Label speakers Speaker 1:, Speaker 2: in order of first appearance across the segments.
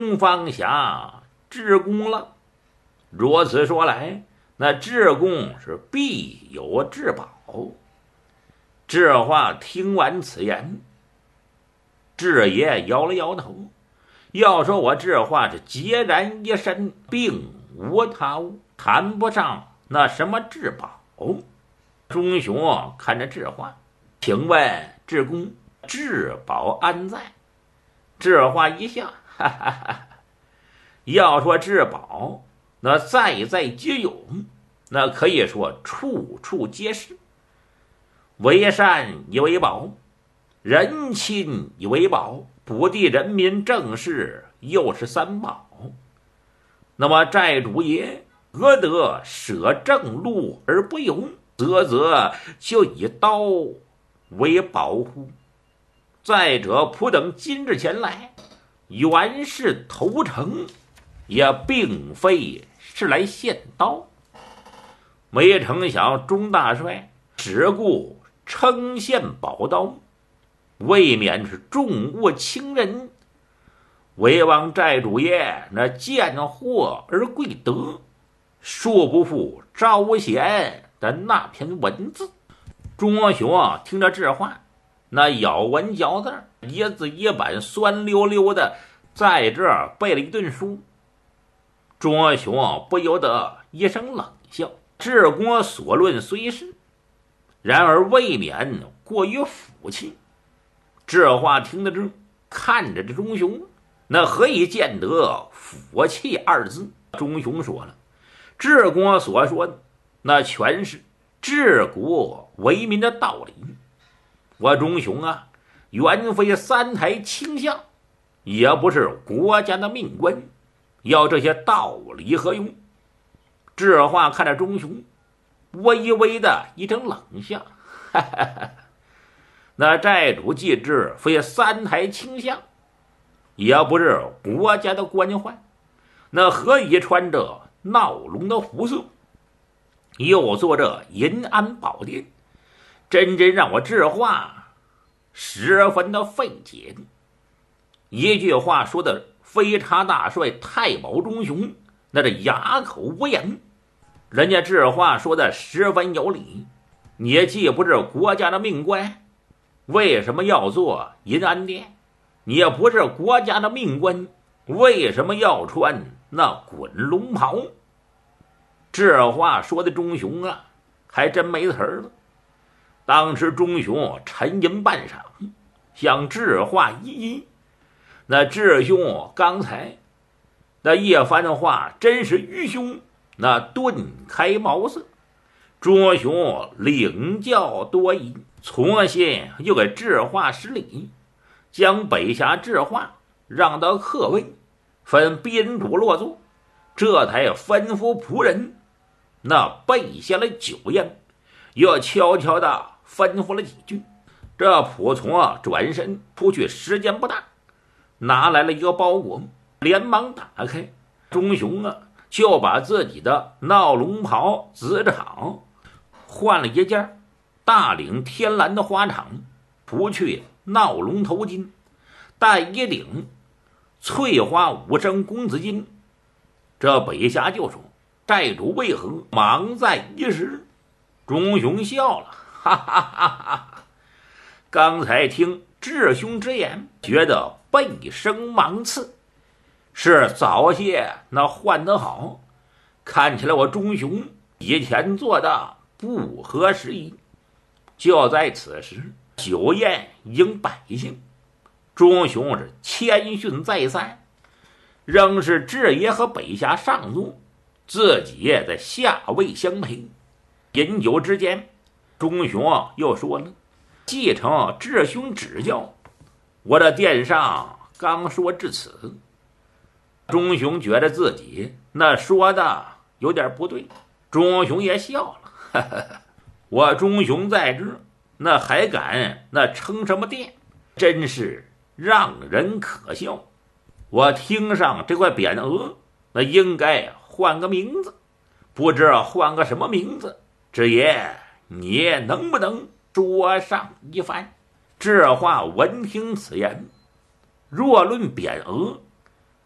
Speaker 1: 方下至公了。如此说来，那至公是必有至宝。智化听完此言，智爷摇了摇头，要说我智化是孑然一身，并无他物，谈不上那什么至宝。钟雄看着智化，请问智公，至宝安在？智化一笑，哈哈哈！要说至宝，那在在皆有，那可以说处处皆是。为善以为宝，人亲以为宝，普地人民正事又是三宝。那么寨主爷何得舍正路而不勇，则就以刀为保护？再者，普等今日前来，原是投诚，也并非是来献刀。没成想钟大帅只顾称献宝刀，未免是重物轻人。唯望寨主爷那见货而贵德，恕不负招贤的那篇文字。钟雄听着这话，那咬文嚼字，一字一板酸溜溜的，在这儿背了一顿书。钟雄不由得一声冷笑，治国所论虽是，然而未免过于腐气。这话听得这，看着这钟雄，那何以见得腐气二字？钟雄说了，治国所说的那全是治国为民的道理。我钟雄啊，原非三台倾向，也不是国家的命官，要这些道理何用？这话看着钟雄，微微的一声冷笑，哈哈哈。那寨主既知非三台倾向，也不是国家的官宦，那何以穿着闹龙的服饰，又做这银安宝殿？真让我这话十分的费解。一句话说的飞叉大帅太保钟雄，那是哑口无言。人家这话说的十分有理，你既不是国家的命官，为什么要做银安殿？你也不是国家的命官，为什么要穿那滚龙袍？这话说的钟雄啊，还真没词儿了。当时钟雄沉吟半晌，向智化一一，那智兄刚才那一番话真是愚兄，那顿开茅塞。钟雄领教多疑，从新又给智化施礼，将北峡智化让到客位，分宾主落座，这才吩咐仆人那备下了酒宴，又悄悄的吩咐了几句。这仆从转身出去，时间不大，拿来了一个包裹，连忙打开。钟雄就把自己的闹龙袍紫氅换了一件大领天蓝的花氅，除去闹龙头巾，戴一顶翠花五升公子巾。这北峡就说，寨主为何忙在一时？钟雄笑了，哈哈哈哈！刚才听智兄之言，觉得背生芒刺，是早些那换得好，看起来我钟雄以前做的不合时宜。就在此时，酒宴应摆下，钟雄是谦逊再三，仍是智爷和北峡上座，自己在下位相陪。饮酒之间，钟雄又说了，继承智兄指教，我的殿上刚说至此。钟雄觉得自己那说的有点不对，钟雄也笑了，哈哈哈，我钟雄在这，那还敢那称什么殿？真是让人可笑。我听上这块匾额，那应该换个名字，不知换个什么名字，智爷你能不能说上一番？这话闻听此言，若论匾额，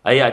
Speaker 1: 哎呀，